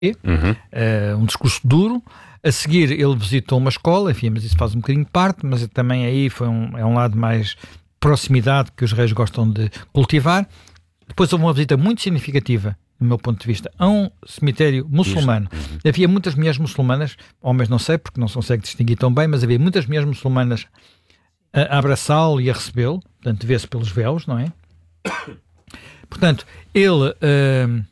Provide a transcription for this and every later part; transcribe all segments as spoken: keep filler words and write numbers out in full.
uhum. uh, um discurso duro. A seguir ele visitou uma escola, enfim, mas isso faz um bocadinho de parte, mas também aí foi um, é um lado mais proximidade que os reis gostam de cultivar. Depois houve uma visita muito significativa, do meu ponto de vista, a um cemitério muçulmano. Uhum. Havia muitas mulheres muçulmanas, homens não sei, porque não se consegue distinguir tão bem, mas havia muitas mulheres muçulmanas a abraçá-lo e a recebê-lo, portanto vê-se pelos véus, não é? Portanto, ele uh,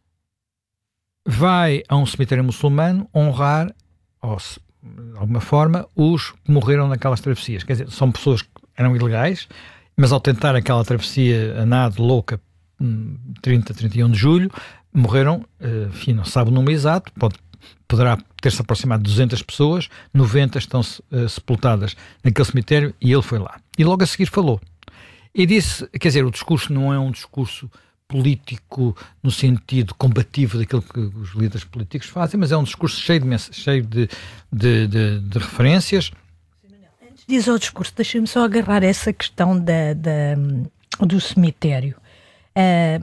vai a um cemitério muçulmano honrar, ou, de alguma forma, os que morreram naquelas travessias. Quer dizer, são pessoas que eram ilegais, mas ao tentar aquela travessia a nado louca, trinta, trinta e um de julho, morreram, uh, enfim, não se sabe o número exato, pode, poderá ter-se aproximado de duzentas pessoas, noventa estão uh, sepultadas naquele cemitério e ele foi lá. E logo a seguir falou. E disse, quer dizer, o discurso não é um discurso político no sentido combativo daquilo que os líderes políticos fazem, mas é um discurso cheio de, cheio de, de, de, de referências. Antes de dizer o discurso, deixa-me só agarrar essa questão da, da, do cemitério. Uh,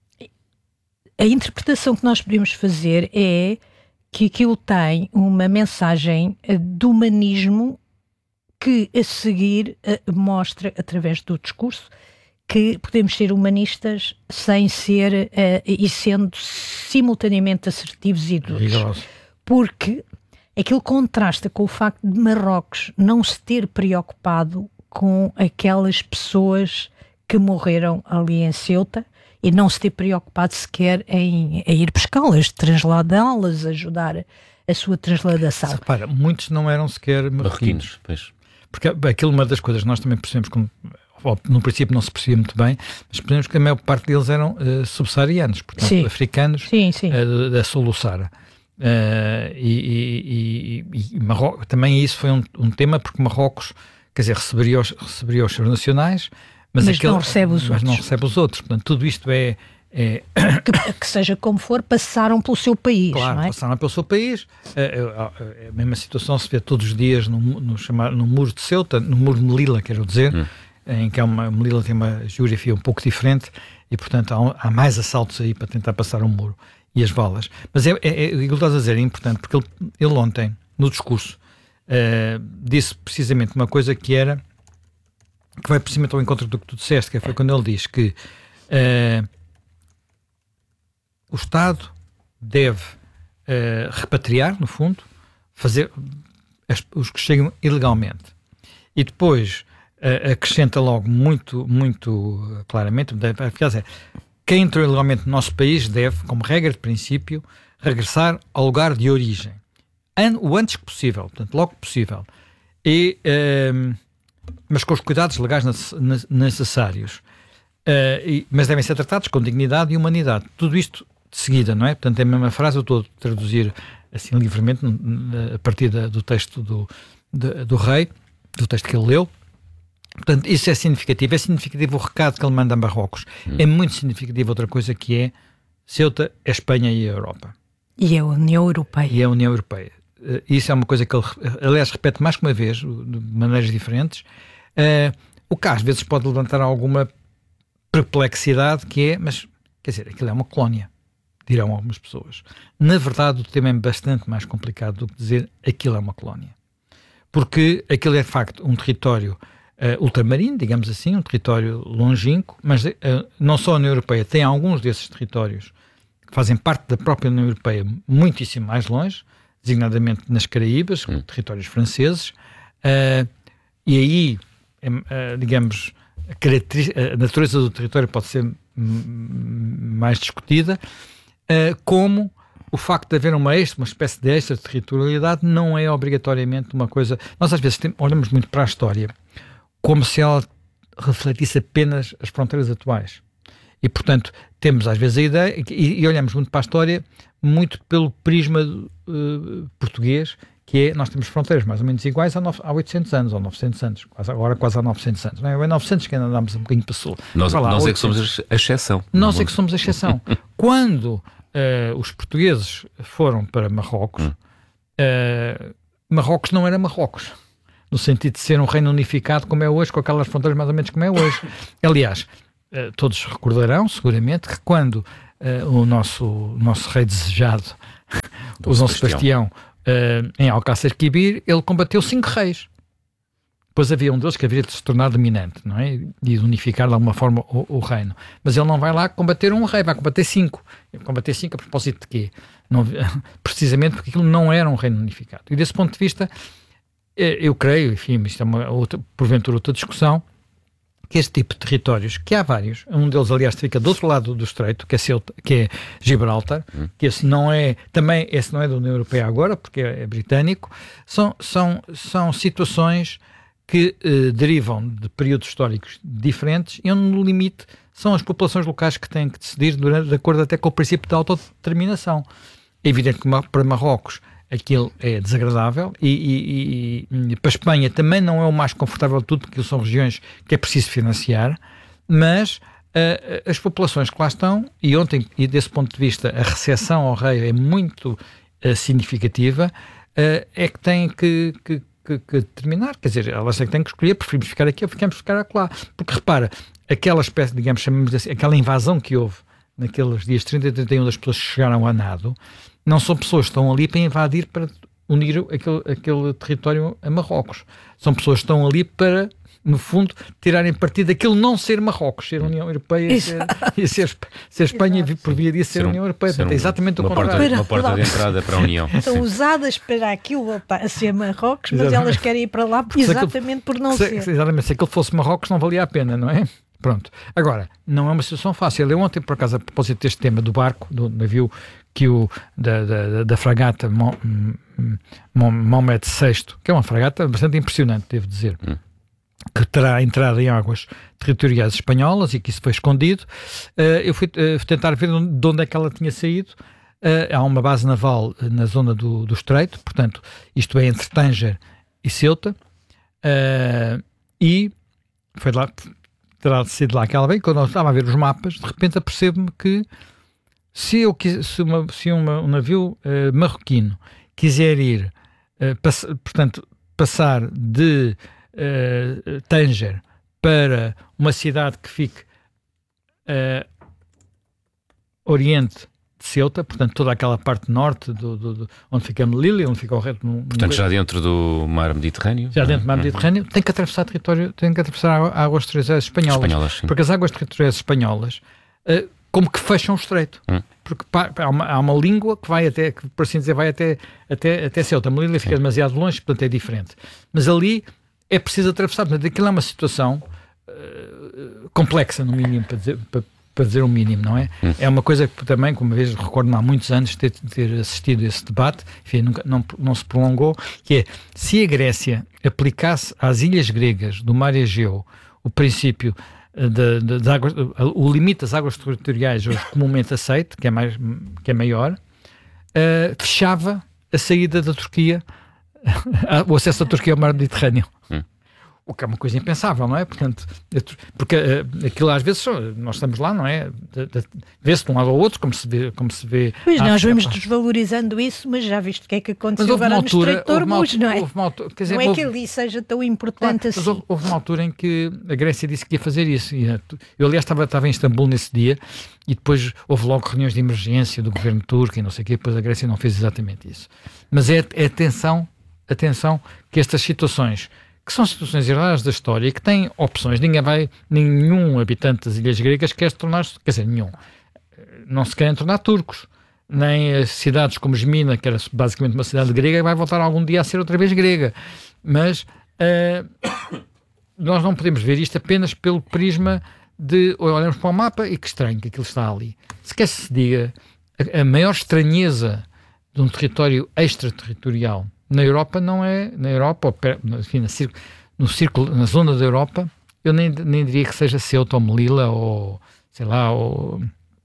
a interpretação que nós podemos fazer é que aquilo tem uma mensagem de humanismo que a seguir uh, mostra através do discurso que podemos ser humanistas sem ser uh, e sendo simultaneamente assertivos e duros, porque aquilo contrasta com o facto de Marrocos não se ter preocupado com aquelas pessoas que morreram ali em Ceuta e não se ter preocupado sequer em, em ir pescá-las, trasladá-las, ajudar a sua transladação. Se repara, muitos não eram sequer marroquinos. Pois. Porque aquilo, uma das coisas que nós também percebemos, como, no princípio não se percebia muito bem, mas percebemos que a maior parte deles eram uh, subsaarianos, portanto sim. africanos sim, sim. Uh, da Soluçara. Uh, e, e, e, e Marrocos, também isso foi um, um tema, porque Marrocos, quer dizer, receberia os, receberia os seus nacionais, Mas, mas, aquele, não recebe os mas outros. não recebe os outros. Portanto, tudo isto é... é... Que, que seja como for, passaram pelo seu país, claro, não é? passaram pelo seu país. É, é, é a mesma situação se vê todos os dias no, no, chamar, no muro de Ceuta, no muro de Melilla, quero dizer, hum. em que é uma, Melilla tem uma geografia um pouco diferente e, portanto, há, há mais assaltos aí para tentar passar o muro e as valas. Mas é, é, é, aquilo que estás a dizer é importante, porque ele, ele ontem, no discurso, uh, disse precisamente uma coisa que era... que vai precisamente ao encontro do que tu disseste, que foi quando ele diz que uh, o Estado deve uh, repatriar, no fundo, fazer as, os que chegam ilegalmente. E depois uh, acrescenta logo muito, muito claramente, deve, quer dizer, quem entrou ilegalmente no nosso país deve, como regra de princípio, regressar ao lugar de origem. An, o antes que possível, portanto, logo que possível. E... Uh, mas com os cuidados legais necessários, uh, e, mas devem ser tratados com dignidade e humanidade. Tudo isto de seguida, não é? Portanto, é a mesma frase, eu estou a traduzir assim livremente a partir da, do texto do, do, do rei, do texto que ele leu. Portanto, isso é significativo. É significativo o recado que ele manda a Marrocos. Hum. É muito significativo outra coisa que é Ceuta, é Espanha e a Europa. E a União Europeia. E a União Europeia. Uh, isso é uma coisa que ele, aliás, repete mais que uma vez, de maneiras diferentes. Uh, o que às vezes pode levantar alguma perplexidade, que é, mas, quer dizer, aquilo é uma colónia, dirão algumas pessoas. Na verdade, o tema é bastante mais complicado do que dizer aquilo é uma colónia. Porque aquilo é, de facto, um território uh, ultramarino, digamos assim, um território longínquo, mas uh, não só a União Europeia, tem alguns desses territórios que fazem parte da própria União Europeia muitíssimo mais longe, designadamente nas Caraíbas, hum. territórios franceses, uh, e aí, uh, digamos, a, a natureza do território pode ser m- mais discutida, uh, como o facto de haver uma, extra, uma espécie de extraterritorialidade não é obrigatoriamente uma coisa... Nós às vezes tem, olhamos muito para a história como se ela refletisse apenas as fronteiras atuais. E, portanto, temos às vezes a ideia, e, e olhamos muito para a história, muito pelo prisma uh, português, que é, nós temos fronteiras mais ou menos iguais há, no, há oitocentos anos, ou novecentos anos, quase, agora quase há novecentos anos. Não é? É novecentos que ainda andamos um bocadinho para sul. Nós, lá, nós é que somos a exceção. Nós é que somos a exceção. Quando uh, os portugueses foram para Marrocos, hum. uh, Marrocos não era Marrocos, no sentido de ser um reino unificado como é hoje, com aquelas fronteiras mais ou menos como é hoje. Aliás, uh, todos recordarão, seguramente, que quando uh, o nosso, nosso rei desejado o Dom Sebastião, uh, em Alcácer Quibir, ele combateu cinco reis. Depois havia um deles que havia de se tornar dominante, não é? E de unificar de alguma forma o, o reino. Mas ele não vai lá combater um rei, vai combater cinco. Combater cinco a propósito de quê? Não, precisamente porque aquilo não era um reino unificado. E desse ponto de vista, eu creio, enfim, isto é uma outra, porventura outra discussão, que este tipo de territórios, que há vários, um deles aliás fica do outro lado do estreito, que é, Ceuta, que é Gibraltar, hum. que esse não é, também esse não é da União Europeia agora, porque é, é britânico, são, são, são situações que eh, derivam de períodos históricos diferentes e onde no limite são as populações locais que têm que decidir durante, de acordo até com o princípio de autodeterminação. É evidente que para Marrocos aquilo é desagradável e, e, e, e para a Espanha também não é o mais confortável de tudo, porque são regiões que é preciso financiar, mas uh, as populações que lá estão, e ontem, e desse ponto de vista, a recepção ao rei é muito uh, significativa, uh, é que têm que, que, que, que determinar, quer dizer, elas é que têm que escolher, preferimos ficar aqui ou ficamos ficar acolá, porque repara, aquela espécie, digamos, chamamos assim, aquela invasão que houve naqueles dias trinta e trinta e um das pessoas que chegaram a nado, não são pessoas que estão ali para invadir, para unir aquele, aquele território a Marrocos. São pessoas que estão ali para, no fundo, tirarem partido daquilo não ser Marrocos, ser União Europeia e ser, e ser, ser Espanha e por via disso ser, ser União Europeia. Ser um, é exatamente o contrário. Porta, uma porta de entrada para a União. São usadas para aquilo voltar a ser Marrocos, mas exatamente. Elas querem ir para lá exatamente aquilo, por não se, ser. Exatamente, se aquilo fosse Marrocos não valia a pena, não é? Pronto. Agora, não é uma situação fácil. Eu ontem, por acaso, a propósito deste tema do barco, do navio que o, da, da, da fragata Mohamed sexto, que é uma fragata bastante impressionante, devo dizer, hum. que terá entrado em águas territoriais espanholas e que isso foi escondido. Uh, eu fui uh, tentar ver de onde é que ela tinha saído. Uh, há uma base naval na zona do, do Estreito, portanto, isto é entre Tânger e Ceuta, uh, e foi lá, terá sido lá que ela veio. Quando eu estava a ver os mapas, de repente apercebo-me que se, eu, se, uma, se uma, um navio uh, marroquino quiser ir, uh, pass, portanto, passar de uh, Tânger para uma cidade que fique uh, oriente de Ceuta, portanto toda aquela parte norte do, do, do, onde fica Melilla, onde fica o resto no, portanto no... já dentro do mar Mediterrâneo, já dentro do mar Mediterrâneo, uhum. tem que atravessar território, tem que atravessar águas territoriais espanholas, espanholas porque as águas territoriais espanholas uh, como que fecham o estreito, hum. porque pá, há, uma, há uma língua que vai até, que por assim dizer, vai até, até, até Ceuta. Melilla fica sim. demasiado longe, portanto é diferente, mas ali é preciso atravessar, portanto aquilo é uma situação uh, complexa no mínimo, para dizer, para, para dizer o mínimo, não é? Hum. É uma coisa que também, como uma vez recordo-me há muitos anos ter, ter assistido a esse debate, enfim, nunca, não, não se prolongou, que é, se a Grécia aplicasse às ilhas gregas do mar Egeu o princípio de, de, de águas, o limite das águas territoriais hoje comumente aceito, que é, mais, que é maior, uh, fechava a saída da Turquia, o acesso da Turquia ao mar Mediterrâneo. Hum. O que é uma coisa impensável, não é? Portanto, porque uh, aquilo às vezes, nós estamos lá, não é? De, de, vê-se de um lado ao outro, como se vê. Como se vê pois nós vamos desvalorizando isso, mas já viste o que é que aconteceu agora no Estreito de Hormuz, não é? Altura, quer dizer, não é houve, que ali seja tão importante claro, assim. Mas houve, houve uma altura em que a Grécia disse que ia fazer isso. E, eu, aliás, estava, estava em Istambul nesse dia e depois houve logo reuniões de emergência do governo turco e não sei o quê, depois a Grécia não fez exatamente isso. Mas é, é atenção, atenção que estas situações, que são situações raras da história e que têm opções. Ninguém vai, nenhum habitante das ilhas gregas quer se tornar, quer dizer, nenhum, não se querem tornar turcos, nem as cidades como Esmina, que era basicamente uma cidade grega, vai voltar algum dia a ser outra vez grega. Mas uh, nós não podemos ver isto apenas pelo prisma de olharmos para o mapa e que estranho que aquilo está ali. Se quer se diga, a, a maior estranheza de um território extraterritorial na Europa não é, na Europa, enfim, no círculo, na zona da Europa, eu nem, nem diria que seja Ceuta ou Melilla ou, sei lá, ou,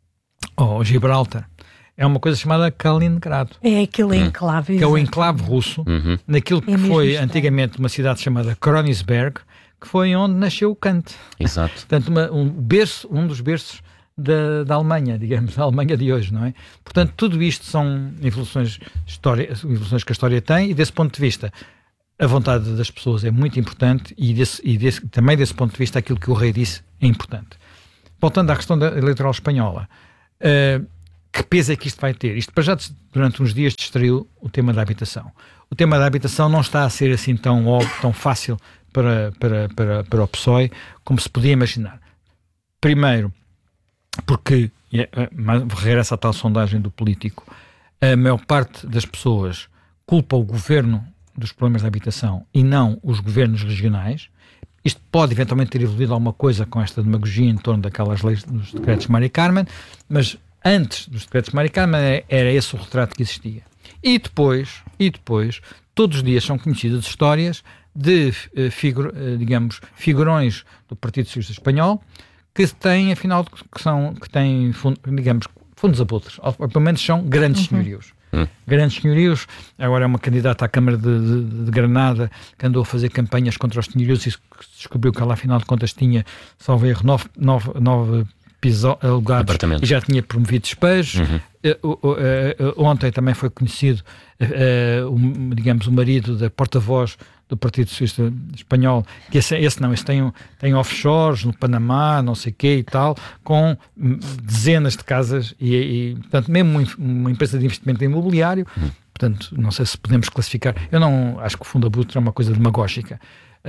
ou Gibraltar. É uma coisa chamada Kaliningrado. É aquele enclave. Que é o enclave russo, uhum. naquilo que é foi antigamente uma cidade chamada Königsberg, que foi onde nasceu o Kant. Exato. Portanto, uma, um, berço, um dos berços Da, da Alemanha, digamos, da Alemanha de hoje, não é? Portanto, tudo isto são evoluções, história, evoluções que a história tem e, desse ponto de vista, a vontade das pessoas é muito importante e, desse, e desse, também desse ponto de vista aquilo que o rei disse é importante. Voltando à questão da eleitoral espanhola, uh, que peso é que isto vai ter? Isto para já durante uns dias distraiu o tema da habitação. O tema da habitação não está a ser assim tão, óbvio, tão fácil para, para, para, para o P S O E como se podia imaginar. Primeiro, porque, regressa à tal sondagem do Político, a maior parte das pessoas culpa o governo dos problemas da habitação e não os governos regionais. Isto pode eventualmente ter evoluído alguma coisa com esta demagogia em torno daquelas leis dos decretos Mari Carmen, mas antes dos decretos Mari Carmen era esse o retrato que existia. E depois, e depois todos os dias são conhecidas histórias de, figur, digamos, figurões do Partido Socialista Espanhol que têm, afinal, que são, que têm, digamos, fundos abutres, ou pelo menos são grandes uhum. senhorios. Hum. Grandes senhorios. Agora é uma candidata à Câmara de, de, de Granada que andou a fazer campanhas contra os senhorios e descobriu que ela, afinal de contas, tinha, salvo erro, nove, nove, nove piso, alugados e já tinha promovido despejos. Uhum. Uh, uh, uh, uh, ontem também foi conhecido, uh, um, digamos, o marido da porta-voz do Partido Socialista Espanhol, que esse, esse não, esse tem, tem offshores no Panamá, não sei o quê e tal, com dezenas de casas e, e portanto, mesmo uma empresa de investimento imobiliário, hum. portanto, não sei se podemos classificar, eu não acho que o fundo abutre é uma coisa demagógica,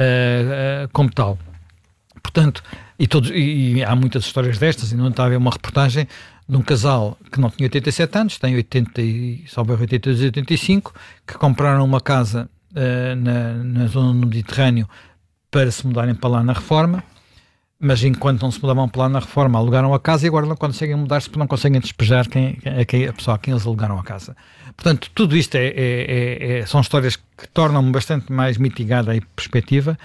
uh, uh, como tal. Portanto, e, todos, e, e há muitas histórias destas, e não estava a ver uma reportagem de um casal que não tinha oitenta e sete anos, tem oitenta e, salvo oitenta e oitenta e cinco, que compraram uma casa Uh, na, na zona do Mediterrâneo para se mudarem para lá na reforma, mas enquanto não se mudavam para lá na reforma alugaram a casa e agora não conseguem mudar-se porque não conseguem despejar quem, a, a pessoa a quem eles alugaram a casa. Portanto, tudo isto é, é, é, é, são histórias que tornam bastante mais mitigada a perspectiva.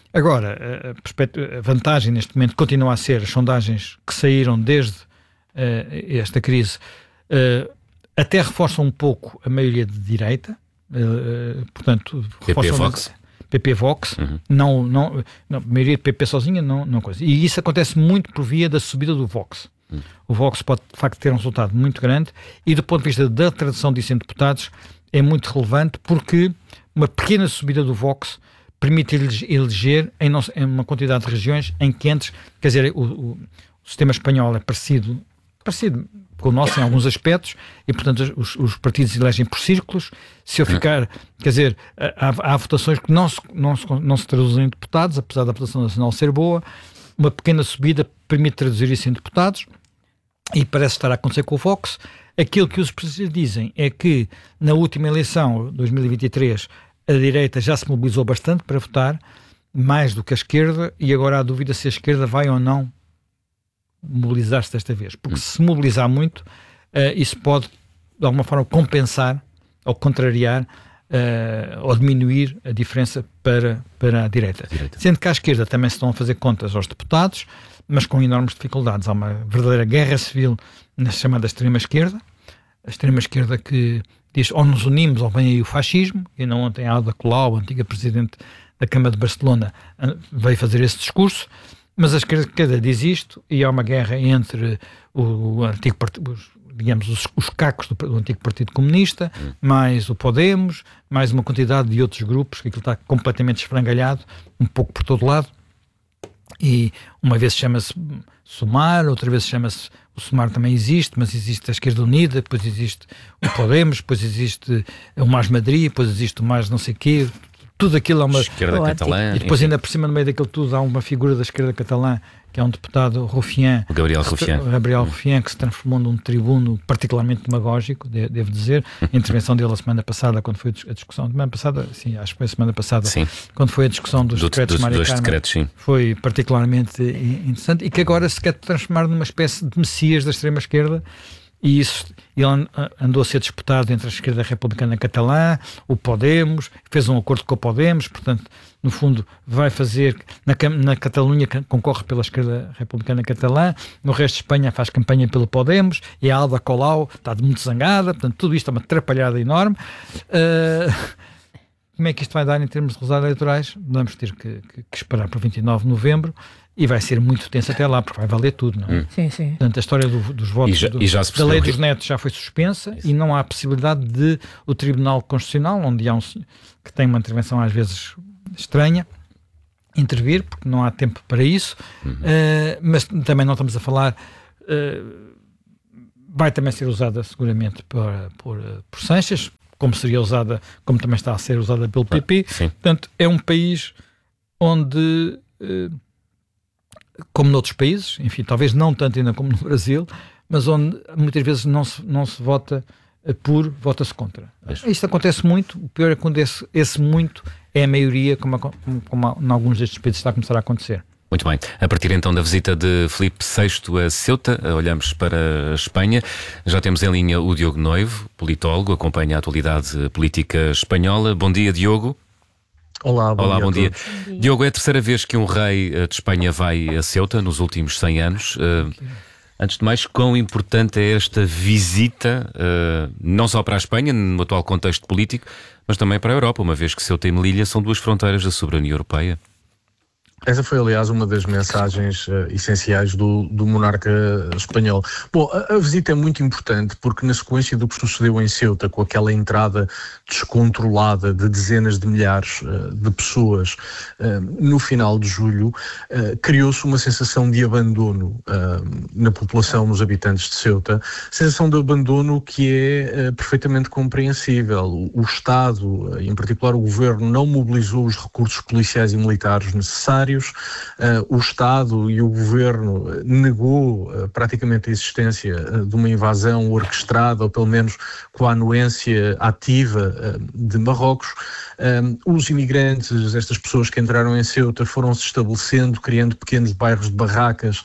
Agora, a, a vantagem neste momento continua a ser as sondagens que saíram desde uh, esta crise, uh, até reforçam um pouco a maioria de direita. Uh, portanto, P P Vox, P P Vox, uhum. não, não, não, a maioria de P P sozinha não, não coisa. E isso acontece muito por via da subida do Vox. Uhum. O Vox pode de facto ter um resultado muito grande e do ponto de vista da tradução disso em deputados é muito relevante porque uma pequena subida do Vox permite eleger em, não, em uma quantidade de regiões em que antes, quer dizer, o, o, o sistema espanhol é parecido, parecido com o nosso em alguns aspectos e, portanto, os, os partidos elegem por círculos. Se eu ficar, quer dizer, há, há votações que não se, não, se, não se traduzem em deputados, apesar da votação nacional ser boa, uma pequena subida permite traduzir isso em deputados e parece estar a acontecer com o Vox. Aquilo que os especialistas dizem é que na última eleição, dois mil e vinte e três, a direita já se mobilizou bastante para votar, mais do que a esquerda, e agora há dúvida se a esquerda vai ou não mobilizar-se desta vez, porque hum. se mobilizar muito, uh, isso pode de alguma forma compensar ou contrariar uh, ou diminuir a diferença para, para a direita. direita. Sendo que à esquerda também se estão a fazer contas aos deputados, mas com enormes dificuldades. Há uma verdadeira guerra civil na chamada extrema-esquerda, a extrema-esquerda que diz ou nos unimos ou vem aí o fascismo, e não ontem a Ada Colau, a antiga presidente da Câmara de Barcelona, veio fazer esse discurso. Mas a esquerda diz isto e há uma guerra entre o, o antigo partido, os, digamos, os, os cacos do, do antigo Partido Comunista, hum. mais o Podemos, mais uma quantidade de outros grupos, que aquilo está completamente esfrangalhado, um pouco por todo lado. E uma vez chama-se Sumar, outra vez chama-se, o Sumar também existe, mas existe a Esquerda Unida, depois existe o Podemos, depois existe o Mais Madrid, depois existe o Mais não sei o quê. Tudo aquilo é uma... Esquerda catalã. E depois, enfim. ainda por cima, no meio daquilo tudo, há uma figura da esquerda catalã, que é um deputado Rufián. O Gabriel Rufián. Gabriel Rufián, que se transformou num tribuno particularmente demagógico, devo dizer. A intervenção dele a semana passada, quando foi a discussão... Semana passada, sim, acho que foi a semana passada, sim. quando foi a discussão dos do, decretos Mari Carmen, foi particularmente interessante e que agora se quer transformar numa espécie de messias da extrema-esquerda. E isso, ele andou a ser disputado entre a esquerda republicana catalã, o Podemos, fez um acordo com o Podemos, portanto, no fundo, vai fazer, na, na Catalunha concorre pela esquerda republicana catalã, no resto de Espanha faz campanha pelo Podemos, e a Ada Colau está muito zangada, portanto, tudo isto é uma atrapalhada enorme. Uh, como é que isto vai dar em termos de resultados eleitorais? Vamos ter que, que, que esperar para vinte e nove de novembro. E vai ser muito tenso até lá, porque vai valer tudo, não é? Hum. Sim, sim. Portanto, a história do, dos votos e já, do, e já da lei dos netos já foi suspensa. Isso. E não há possibilidade de o Tribunal Constitucional, onde há um que tem uma intervenção às vezes estranha, intervir, porque não há tempo para isso. Uhum. Uh, mas também não estamos a falar... Uh, vai também ser usada seguramente por, por, por Sanches, como seria usada, como também está a ser usada pelo P P. Sim. Portanto, é um país onde, como noutros países, enfim, talvez não tanto ainda como no Brasil, mas onde muitas vezes não se, não se vota por, vota-se contra. Mas isto acontece muito, o pior é quando esse, esse muito é a maioria, como, como, como em alguns destes países está a começar a acontecer. Muito bem. A partir então da visita de Filipe sexto a Ceuta, olhamos para a Espanha. Já temos em linha o Diogo Noivo, politólogo, acompanha a atualidade política espanhola. Bom dia, Diogo. Olá, bom Olá, dia. Bom dia. Bom dia. Diogo, é a terceira vez que um rei de Espanha vai a Ceuta nos últimos cem anos. Uh, antes de mais, quão importante é esta visita, uh, não só para a Espanha, no atual contexto político, mas também para a Europa, uma vez que Ceuta e Melilla são duas fronteiras da soberania europeia? Essa foi, aliás, uma das mensagens uh, essenciais do, do monarca espanhol. Bom, a, a visita é muito importante porque, na sequência do que sucedeu em Ceuta, com aquela entrada descontrolada de dezenas de milhares uh, de pessoas uh, no final de julho, uh, criou-se uma sensação de abandono uh, na população, nos habitantes de Ceuta, sensação de abandono que é uh, perfeitamente compreensível. O, o Estado, uh, em particular o Governo, não mobilizou os recursos policiais e militares necessários. Uh, o Estado e o Governo negou uh, praticamente a existência uh, de uma invasão orquestrada, ou pelo menos com a anuência ativa uh, de Marrocos. Um, os imigrantes, estas pessoas que entraram em Ceuta, foram se estabelecendo, criando pequenos bairros de barracas,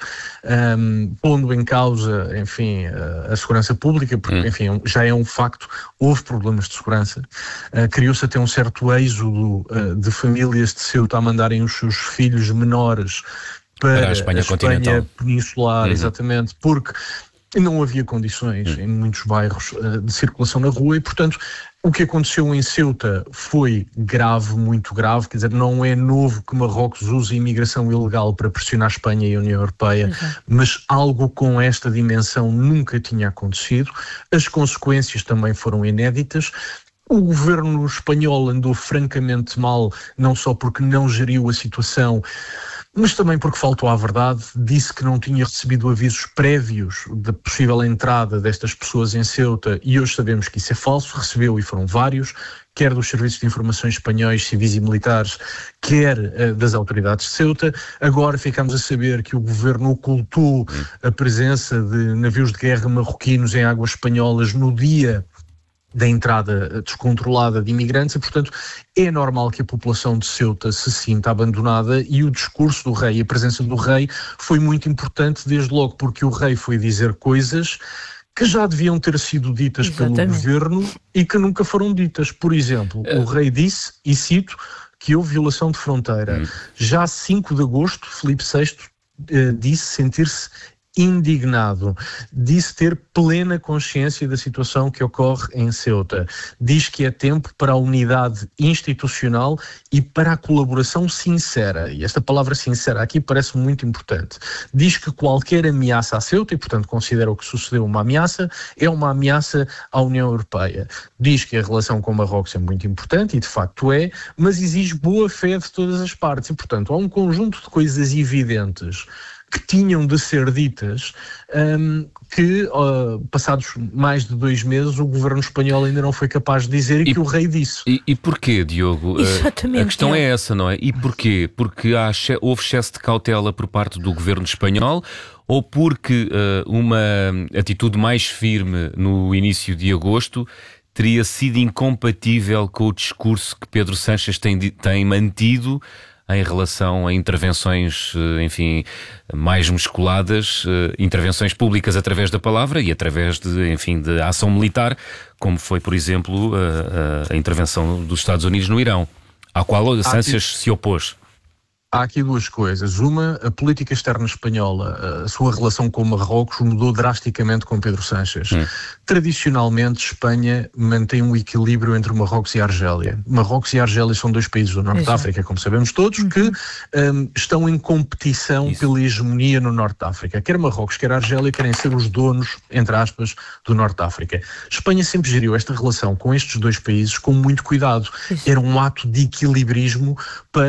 um, pondo em causa, enfim, a, a segurança pública, porque, hum. enfim, já é um facto, houve problemas de segurança. Uh, criou-se até um certo êxodo uh, de famílias de Ceuta a mandarem os seus filhos menores para, para a Espanha, a Espanha continental. peninsular, uhum. exatamente, porque não havia condições uhum. em muitos bairros uh, de circulação na rua e, portanto, o que aconteceu em Ceuta foi grave, muito grave, quer dizer, não é novo que Marrocos use a imigração ilegal para pressionar a Espanha e a União Europeia, uhum. mas algo com esta dimensão nunca tinha acontecido. As consequências também foram inéditas. O governo espanhol andou francamente mal, não só porque não geriu a situação, mas também porque faltou à verdade, disse que não tinha recebido avisos prévios da possível entrada destas pessoas em Ceuta e hoje sabemos que isso é falso, recebeu e foram vários, quer dos serviços de informações espanhóis, civis e militares, quer uh, das autoridades de Ceuta. Agora ficamos a saber que o governo ocultou a presença de navios de guerra marroquinos em águas espanholas no dia da entrada descontrolada de imigrantes e, portanto, é normal que a população de Ceuta se sinta abandonada e o discurso do rei, a presença do rei foi muito importante desde logo porque o rei foi dizer coisas que já deviam ter sido ditas Exatamente. Pelo governo e que nunca foram ditas. Por exemplo, é. o rei disse, e cito, que houve violação de fronteira. Hum. Já cinco de agosto, Filipe sexto eh, disse sentir-se indignado, disse ter plena consciência da situação que ocorre em Ceuta. Diz que é tempo para a unidade institucional e para a colaboração sincera. E esta palavra sincera aqui parece muito importante. Diz que qualquer ameaça a Ceuta, e portanto considera o que sucedeu uma ameaça, é uma ameaça à União Europeia. Diz que a relação com Marrocos é muito importante, e de facto é, mas exige boa fé de todas as partes. E portanto há um conjunto de coisas evidentes que tinham de ser ditas, um, que uh, passados mais de dois meses o governo espanhol ainda não foi capaz de dizer e, e que o rei disse. E, e porquê, Diogo? Exatamente. A questão é essa, não é? E porquê? Porque há, houve excesso de cautela por parte do governo espanhol ou porque uh, uma atitude mais firme no início de agosto teria sido incompatível com o discurso que Pedro Sánchez tem, tem mantido em relação a intervenções, enfim, mais musculadas, intervenções públicas através da palavra e através de, enfim, de ação militar, como foi, por exemplo, a, a intervenção dos Estados Unidos no Irão, à qual o Sánchez se opôs. Há aqui duas coisas. Uma, a política externa espanhola, a sua relação com Marrocos mudou drasticamente com Pedro Sánchez. Hum. Tradicionalmente, Espanha mantém um equilíbrio entre Marrocos e Argélia. Marrocos e Argélia são dois países do Norte de África, como sabemos todos, que um, estão em competição Isso. pela hegemonia no Norte de África. Quer Marrocos, quer Argélia querem ser os donos, entre aspas, do Norte de África. Espanha sempre geriu esta relação com estes dois países com muito cuidado. Isso. Era um ato de equilibrismo para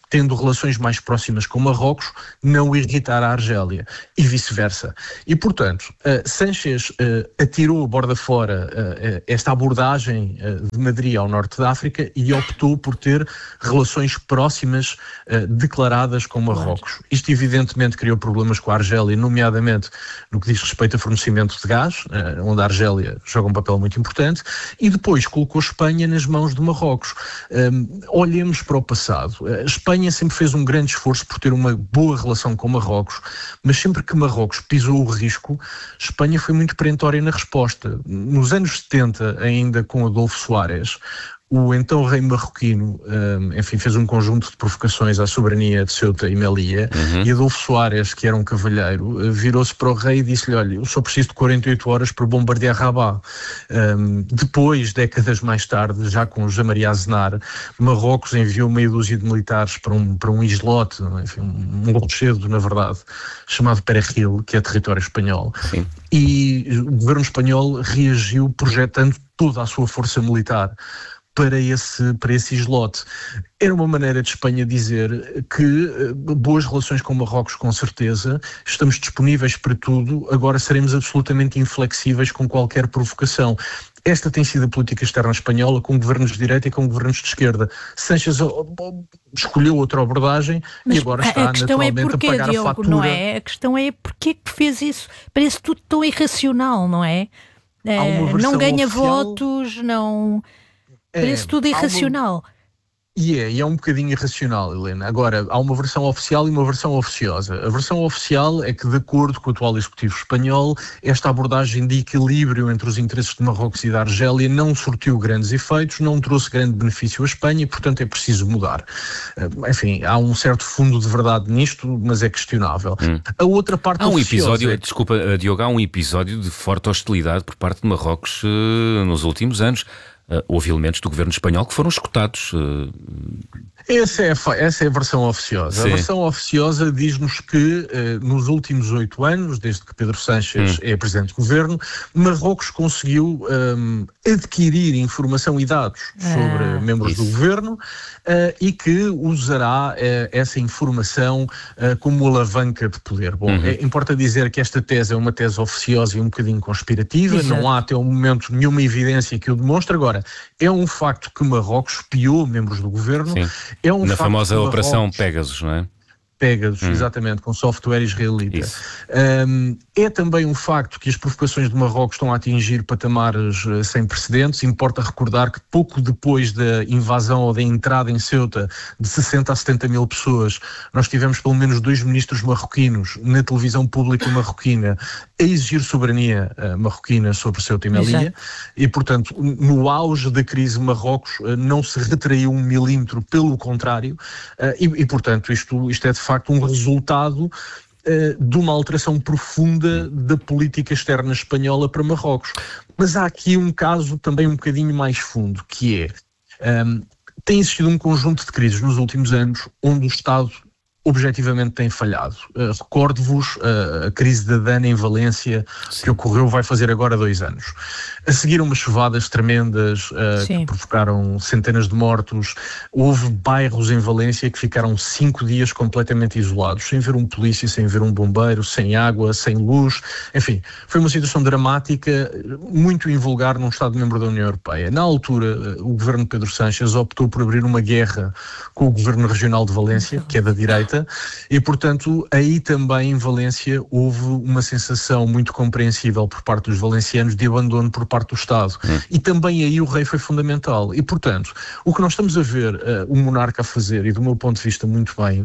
tendo relações mais próximas com Marrocos, não irritar a Argélia e vice-versa. E, portanto, uh, Sánchez uh, atirou a borda fora uh, esta abordagem uh, de Madrid ao norte da África e optou por ter relações próximas uh, declaradas com Marrocos. Claro. Isto, evidentemente, criou problemas com a Argélia, nomeadamente no que diz respeito a fornecimento de gás, uh, onde a Argélia joga um papel muito importante, e depois colocou Espanha nas mãos de Marrocos. Um, olhemos para o passado. A Espanha sempre fez um grande esforço por ter uma boa relação com Marrocos, mas sempre que Marrocos pisou o risco, Espanha foi muito perentória na resposta. Nos anos setenta, ainda com Adolfo Suárez, o então rei marroquino, um, enfim, fez um conjunto de provocações à soberania de Ceuta e Melilla, uhum. e Adolfo Suárez, que era um cavalheiro, virou-se para o rei e disse-lhe: olha, eu só preciso de quarenta e oito horas para bombardear Rabat. Um, depois, décadas mais tarde, já com José Maria Aznar, Marrocos enviou meia dúzia de militares para um, para um islote, enfim, um rochedo, na verdade, chamado Perejil, que é território espanhol. Sim. E o governo espanhol reagiu projetando toda a sua força militar para esse, para esse islote. Era uma maneira de Espanha dizer que boas relações com Marrocos, com certeza, estamos disponíveis para tudo, agora seremos absolutamente inflexíveis com qualquer provocação. Esta tem sido a política externa espanhola, com governos de direita e com governos de esquerda. Sánchez escolheu outra abordagem. Mas e agora está a questão é naturalmente porquê, a pagar Diogo, a fatura. Não é? A questão é porquê que fez isso? Parece tudo tão irracional, não é? É não ganha oficial... votos, não... Parece é, tudo irracional. Uma... E é, e é um bocadinho irracional, Helena. Agora, há uma versão oficial e uma versão oficiosa. A versão oficial é que, de acordo com o atual Executivo espanhol, esta abordagem de equilíbrio entre os interesses de Marrocos e da Argélia não surtiu grandes efeitos, não trouxe grande benefício à Espanha e, portanto, é preciso mudar. Enfim, há um certo fundo de verdade nisto, mas é questionável. Hum. A outra parte há um oficiosa... episódio, é... Desculpa, Diogo, há um episódio de forte hostilidade por parte de Marrocos uh, nos últimos anos. Uh, houve elementos do governo espanhol que foram escutados. Uh... Essa, é a, essa é a versão oficiosa. Sim. A versão oficiosa diz-nos que uh, nos últimos oito anos, desde que Pedro Sánchez hum. é presidente do governo, Marrocos conseguiu um, adquirir informação e dados sobre ah, membros isso. do governo uh, e que usará uh, essa informação uh, como alavanca de poder. Bom, uhum. é, importa dizer que esta tese é uma tese oficiosa e um bocadinho conspirativa, Exato. não há até o momento nenhuma evidência que o demonstre. Agora, é um facto que Marrocos espiou membros do governo. Sim. É um Na facto famosa Marrocos... Operação Pegasus, não é? Pegasus, hum. exatamente, com software israelita. Um, é também um facto que as provocações de Marrocos estão a atingir patamares uh, sem precedentes. Importa recordar que pouco depois da invasão ou da entrada em Ceuta de sessenta a setenta mil pessoas, nós tivemos pelo menos dois ministros marroquinos na televisão pública marroquina a exigir soberania uh, marroquina sobre Ceuta e Melilla. E, portanto, no auge da crise, Marrocos uh, não se retraiu um milímetro, pelo contrário, uh, e, e, portanto, isto, isto é de facto um resultado uh, de uma alteração profunda da política externa espanhola para Marrocos. Mas há aqui um caso também um bocadinho mais fundo, que é, um, tem existido um conjunto de crises nos últimos anos onde o Estado objetivamente tem falhado. Uh, recordo-vos uh, a crise da Dana em Valência, Sim. que ocorreu, vai fazer agora dois anos. A seguir umas chuvadas tremendas uh, que provocaram centenas de mortos. Houve bairros em Valência que ficaram cinco dias completamente isolados, sem ver um polícia, sem ver um bombeiro, sem água, sem luz. Enfim, foi uma situação dramática, muito invulgar num Estado-membro da União Europeia. Na altura, o governo de Pedro Sánchez optou por abrir uma guerra com o governo regional de Valência, que é da direita, e, portanto, aí também em Valência houve uma sensação muito compreensível por parte dos valencianos de abandono por parte do Estado. Hum. E também aí o rei foi fundamental. E, portanto, o que nós estamos a ver uh, o monarca a fazer, e do meu ponto de vista muito bem,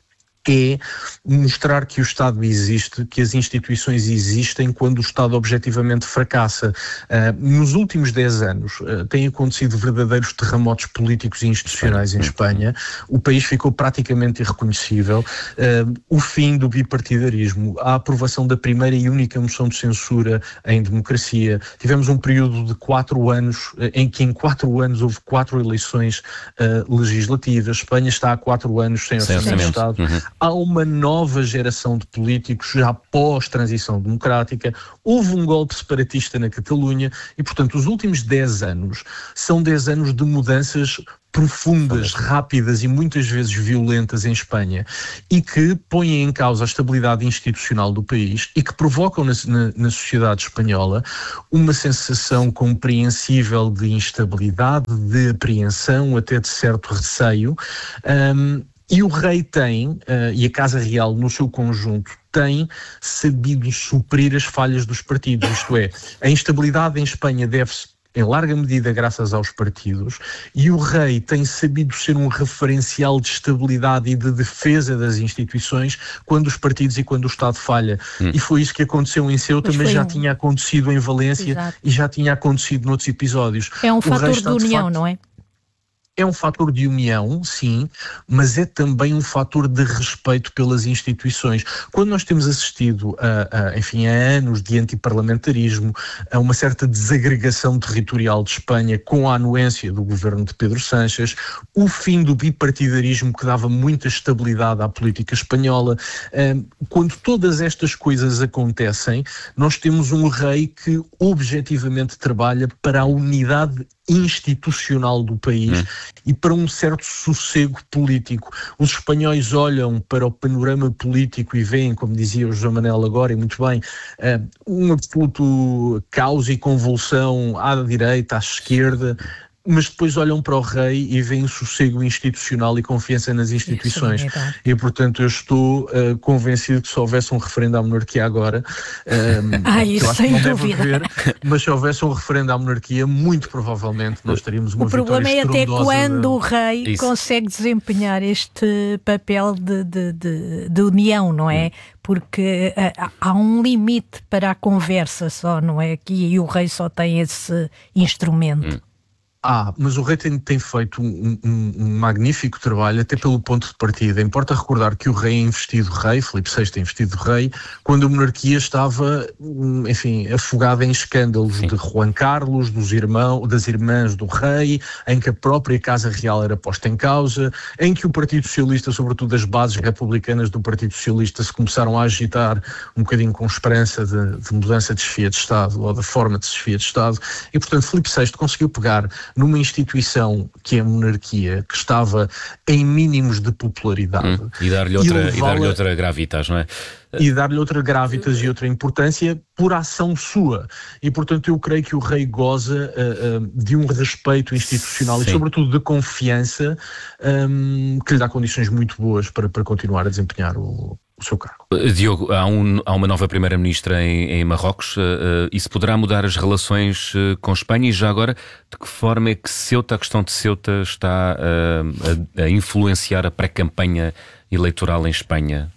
é mostrar que o Estado existe, que as instituições existem quando o Estado objetivamente fracassa. Uh, nos últimos dez anos uh, têm acontecido verdadeiros terremotos políticos e institucionais em Espanha. O país ficou praticamente irreconhecível. Uh, o fim do bipartidarismo, a aprovação da primeira e única moção de censura em democracia. Tivemos um período de quatro anos uh, em que em quatro anos houve quatro eleições uh, legislativas. Espanha está há quatro anos sem orçamento de Estado. Uhum. há uma nova geração de políticos já pós-transição democrática, houve um golpe separatista na Catalunha e, portanto, os últimos dez anos são dez anos de mudanças profundas, rápidas e muitas vezes violentas em Espanha e que põem em causa a estabilidade institucional do país e que provocam na, na, na sociedade espanhola uma sensação compreensível de instabilidade, de apreensão, até de certo receio. Um, e o rei tem, uh, e a Casa Real no seu conjunto, tem sabido suprir as falhas dos partidos, isto é, a instabilidade em Espanha deve-se em larga medida graças aos partidos, e o rei tem sabido ser um referencial de estabilidade e de defesa das instituições quando os partidos e quando o Estado falha. Hum. E foi isso que aconteceu em Ceuta, mas, mas já um... tinha acontecido em Valência. Exato. E já tinha acontecido noutros episódios. É um fator de união, facto... não é? É um fator de união, sim, mas é também um fator de respeito pelas instituições. Quando nós temos assistido a, a, enfim, a anos de antiparlamentarismo, a uma certa desagregação territorial de Espanha com a anuência do governo de Pedro Sánchez, o fim do bipartidarismo que dava muita estabilidade à política espanhola, quando todas estas coisas acontecem, nós temos um rei que objetivamente trabalha para a unidade institucional do país hum. e para um certo sossego político. Os espanhóis olham para o panorama político e veem, como dizia o José Manuel agora, e muito bem, um absoluto caos e convulsão à direita, à esquerda, mas depois olham para o rei e veem sossego institucional e confiança nas instituições. Isso, é e, portanto, eu estou uh, convencido que se houvesse um referendo à monarquia agora, um, ah, isso sem dúvida. Haver, mas se houvesse um referendo à monarquia, muito provavelmente nós teríamos uma vitória vitória estrondosa. O problema é até quando de... o rei isso. consegue desempenhar este papel de, de, de, de união, não é? Hum. Porque uh, há um limite para a conversa só, não é? Aqui e o rei só tem esse instrumento. Hum. Ah, mas o rei tem, tem feito um, um, um magnífico trabalho, até pelo ponto de partida. Importa recordar que o rei é investido rei, Filipe sexto é investido rei, quando a monarquia estava, enfim, afogada em escândalos Sim. de Juan Carlos, dos irmãos, das irmãs do rei, em que a própria Casa Real era posta em causa, em que o Partido Socialista, sobretudo as bases republicanas do Partido Socialista, se começaram a agitar um bocadinho com esperança de, de mudança de chefia de Estado, ou da forma de chefia de Estado, e portanto Filipe sexto conseguiu pegar numa instituição que é a monarquia, que estava em mínimos de popularidade. Hum, e dar-lhe outra, e dar-lhe outra gravitas, não é? E dar-lhe outra gravitas e outra importância por ação sua. E, portanto, eu creio que o rei goza uh, uh, de um respeito institucional Sim. e, sobretudo, de confiança um, que lhe dá condições muito boas para, para continuar a desempenhar o, o seu cargo. Diogo, há, um, há uma nova primeira-ministra em, em Marrocos. Uh, uh, isso poderá mudar as relações uh, com Espanha? E já agora, de que forma é que Ceuta, a questão de Ceuta está uh, a, a influenciar a pré-campanha eleitoral em Espanha?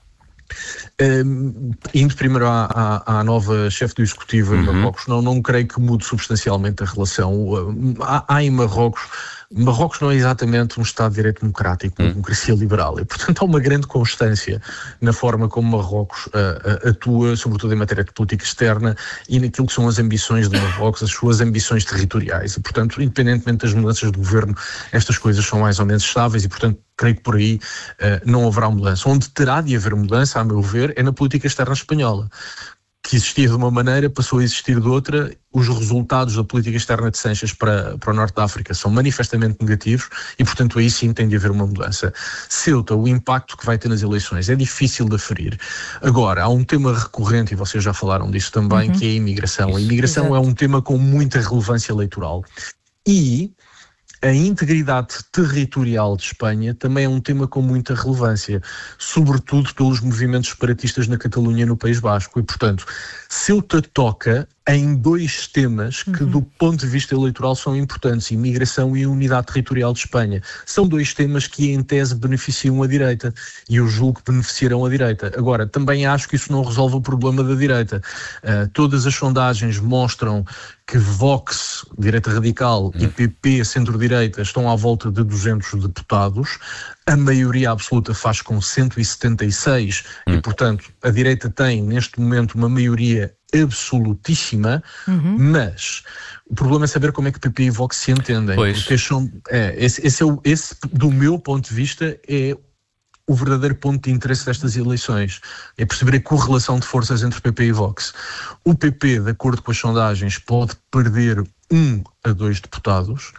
Um, indo primeiro à, à, à nova chefe do Executivo em uhum. Marrocos, não, não creio que mude substancialmente a relação. Há, há em Marrocos Marrocos não é exatamente um Estado de Direito democrático, uma hum. democracia liberal, e portanto há uma grande constância na forma como Marrocos uh, uh, atua, sobretudo em matéria de política externa e naquilo que são as ambições de Marrocos, as suas ambições territoriais, e portanto, independentemente das mudanças de governo, estas coisas são mais ou menos estáveis e portanto creio que por aí uh, não haverá mudança. Onde terá de haver mudança, a meu ver, é na política externa espanhola, que existia de uma maneira, passou a existir de outra. Os resultados da política externa de Sánchez para, para o Norte da África são manifestamente negativos e, portanto, aí sim tem de haver uma mudança. Ceuta, o impacto que vai ter nas eleições é difícil de aferir. Agora, há um tema recorrente, e vocês já falaram disso também, uhum. que é a imigração. A imigração Exato. É um tema com muita relevância eleitoral. E a integridade territorial de Espanha também é um tema com muita relevância, sobretudo pelos movimentos separatistas na Catalunha e no País Basco. E, portanto, Ceuta toca em dois temas que, uhum. do ponto de vista eleitoral, são importantes: imigração e unidade territorial de Espanha. São dois temas que, em tese, beneficiam a direita, e eu julgo que beneficiarão a direita. Agora, também acho que isso não resolve o problema da direita. Uh, todas as sondagens mostram que Vox, direita radical, uhum. e P P, centro-direita, estão à volta de duzentos deputados. A maioria absoluta faz com cento e setenta e seis uhum. e, portanto, a direita tem, neste momento, uma maioria absolutíssima, uhum. mas o problema é saber como é que P P e Vox se entendem. Pois. Porque são, é, esse, esse, é o, esse, do meu ponto de vista, é o verdadeiro ponto de interesse destas eleições, é perceber a correlação de forças entre P P e Vox. O P P, de acordo com as sondagens, pode perder um a dois deputados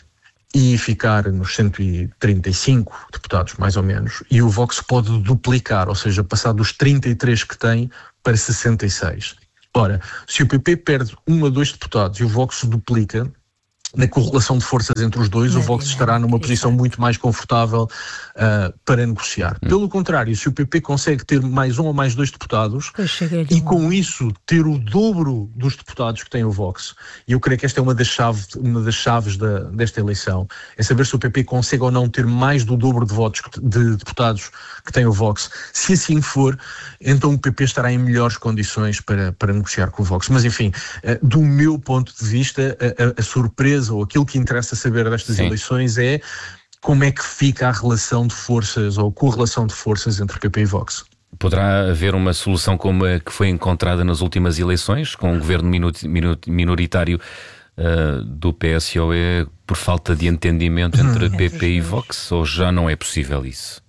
e ficar nos cento e trinta e cinco deputados, mais ou menos, e o Vox pode duplicar, ou seja, passar dos trinta e três que tem para sessenta e seis. Ora, se o P P perde um a dois deputados e o Vox duplica, na correlação de forças entre os dois, o Vox estará numa posição muito mais confortável uh, para negociar. Pelo contrário, se o P P consegue ter mais um ou mais dois deputados e com isso ter o dobro dos deputados que tem o Vox, e eu creio que esta é uma das chaves, uma das chaves da, desta eleição, é saber se o P P consegue ou não ter mais do dobro de votos que, de deputados que tem o Vox. Se assim for, então o P P estará em melhores condições para, para negociar com o Vox. Mas enfim, uh, do meu ponto de vista, a, a, a surpresa ou aquilo que interessa saber destas Sim. eleições é como é que fica a relação de forças ou a correlação de forças entre P P e Vox. Poderá haver uma solução como a que foi encontrada nas últimas eleições, com um governo minoritário uh, do P S O E por falta de entendimento entre P P e Vox, ou já não é possível isso?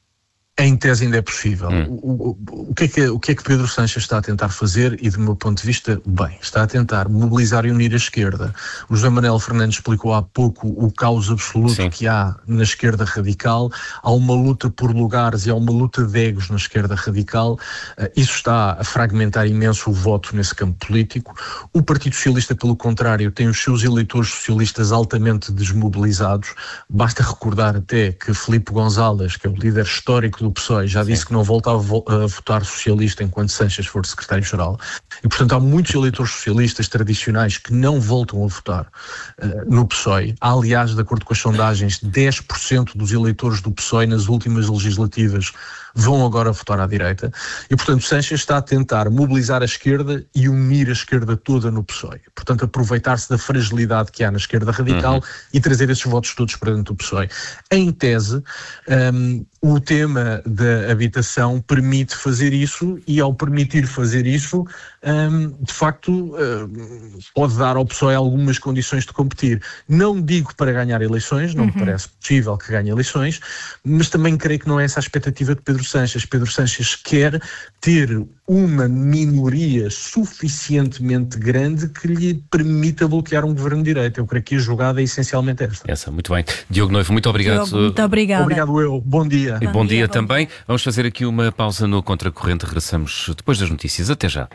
Em tese ainda é possível. Hum. O, o, o, que é que, o que é que Pedro Sanches está a tentar fazer e, do meu ponto de vista, bem, está a tentar mobilizar e unir a esquerda. O José Manuel Fernandes explicou há pouco o caos absoluto Sim. que há na esquerda radical. Há uma luta por lugares e há uma luta de egos na esquerda radical. Uh, isso está a fragmentar imenso o voto nesse campo político. O Partido Socialista, pelo contrário, tem os seus eleitores socialistas altamente desmobilizados. Basta recordar até que Filipe Gonzalez, que é o líder histórico do P S O E, já disse Sim. que não voltava a votar socialista enquanto Sanches for secretário-geral. E, portanto, há muitos eleitores socialistas tradicionais que não voltam a votar uh, no P S O E. Há, aliás, de acordo com as sondagens, dez por cento dos eleitores do P S O E nas últimas legislativas vão agora votar à direita. E, portanto, Sanches está a tentar mobilizar a esquerda e unir a esquerda toda no P S O E. Portanto, aproveitar-se da fragilidade que há na esquerda radical uhum. e trazer esses votos todos para dentro do P S O E. Em tese, um, o tema da habitação permite fazer isso e, ao permitir fazer isso, um, de facto, um, pode dar ao P S O E algumas condições de competir. Não digo para ganhar eleições, não uhum. me parece possível que ganhe eleições, mas também creio que não é essa a expectativa de Pedro Sanches. Pedro Sanches quer ter uma minoria suficientemente grande que lhe permita bloquear um governo de direita. Eu creio que a jogada é essencialmente esta. Essa, muito bem. Diogo Noivo, muito obrigado. Diogo, muito obrigado. Obrigado eu. Bom dia. E bom, bom dia, dia também. Bom dia. Vamos fazer aqui uma pausa no Contracorrente. Regressamos depois das notícias. Até já.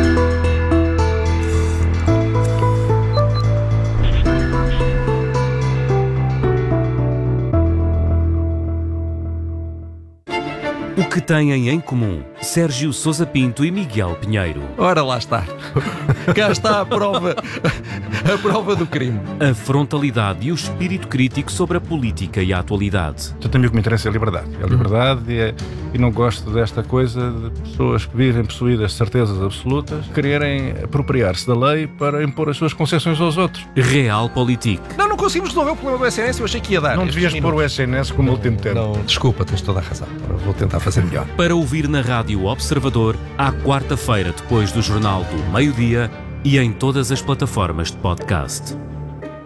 O que têm em comum Sérgio Sousa Pinto e Miguel Pinheiro? Ora, lá está. Cá está a prova, a prova do crime. A frontalidade e o espírito crítico sobre a política e a atualidade. Então, também o que me interessa é a liberdade. É a liberdade e, é, e não gosto desta coisa de pessoas que vivem possuídas de certezas absolutas, quererem apropriar-se da lei para impor as suas concessões aos outros. Realpolitik. Não, não conseguimos resolver o problema do S N S, eu achei que ia dar. Não devias pôr o S N S como último tempo. Não, desculpa, tens toda a razão. Vou tentar fazer melhor. Para ouvir na Rádio Observador, à quarta-feira, depois do Jornal do Meio-Dia e em todas as plataformas de podcast.